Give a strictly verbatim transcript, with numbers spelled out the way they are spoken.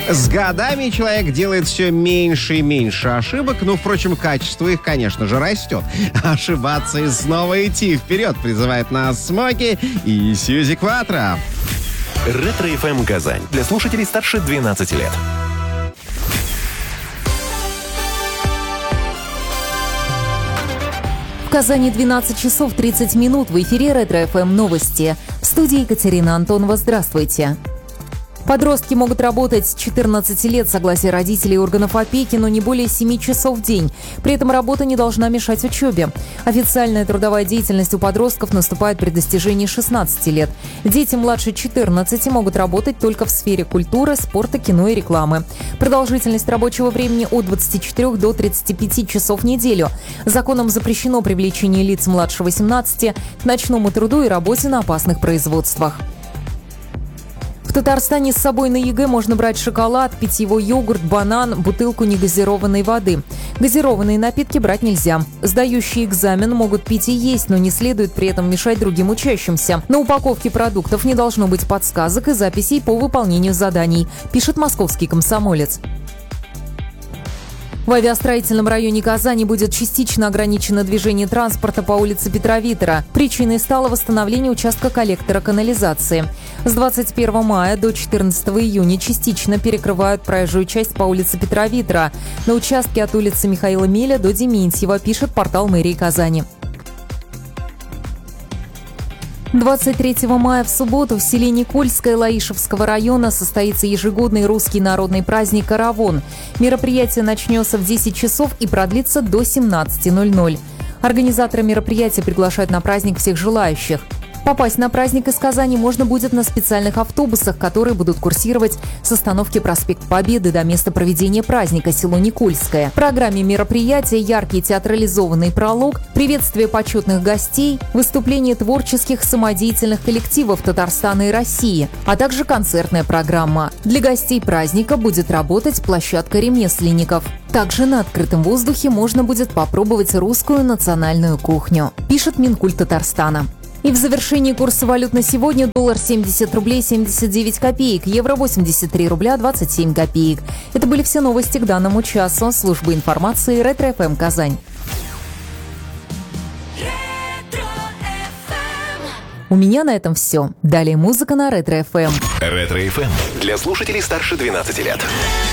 С годами человек делает все меньше и меньше ошибок, но, впрочем, качество их, конечно же, растет. Ошибаться и снова идти вперед призывает нас Смоки и Сьюзи Кватро. Ретро-эф эм Казань. Для слушателей старше двенадцати лет. В Казани двенадцать часов тридцать минут. В эфире Ретро-эф эм новости. В студии Екатерина Антонова. Здравствуйте. Подростки могут работать с четырнадцати лет в согласии родителей и органов опеки, но не более семи часов в день. При этом работа не должна мешать учебе. Официальная трудовая деятельность у подростков наступает при достижении шестнадцати лет. Дети младше четырнадцати могут работать только в сфере культуры, спорта, кино и рекламы. Продолжительность рабочего времени от двадцати четырёх до тридцати пяти часов в неделю. Законом запрещено привлечение лиц младше восемнадцати к ночному труду и работе на опасных производствах. В Татарстане с собой на ЕГЭ можно брать шоколад, питьевой йогурт, банан, бутылку негазированной воды. Газированные напитки брать нельзя. Сдающие экзамен могут пить и есть, но не следует при этом мешать другим учащимся. На упаковке продуктов не должно быть подсказок и записей по выполнению заданий, пишет московский «Комсомолец». В авиастроительном районе Казани будет частично ограничено движение транспорта по улице Петра Витера. Причиной стало восстановление участка коллектора канализации. С двадцать первого мая до четырнадцатого июня частично перекрывают проезжую часть по улице Петра Витера на участке от улицы Михаила Меля до Дементьева, пишет портал мэрии Казани. двадцать третьего мая в субботу в селе Никольское Лаишевского района состоится ежегодный русский народный праздник «Каравон». Мероприятие начнется в десять часов и продлится до семнадцати ноль-ноль. Организаторы мероприятия приглашают на праздник всех желающих. Попасть на праздник из Казани можно будет на специальных автобусах, которые будут курсировать с остановки проспект Победы до места проведения праздника село Никольское. В программе мероприятия яркий театрализованный пролог, приветствие почетных гостей, выступление творческих самодеятельных коллективов Татарстана и России, а также концертная программа. Для гостей праздника будет работать площадка ремесленников. Также на открытом воздухе можно будет попробовать русскую национальную кухню, пишет Минкульт Татарстана. И в завершении курса валют на сегодня: доллар семьдесят рублей семьдесят девять копеек, евро восемьдесят три рубля двадцать семь копеек. Это были все новости к данному часу. Служба информации Ретро-эф эм Казань. У меня на этом все. Далее музыка на Ретро-эф эм. Ретро-эф эм для слушателей старше двенадцати лет.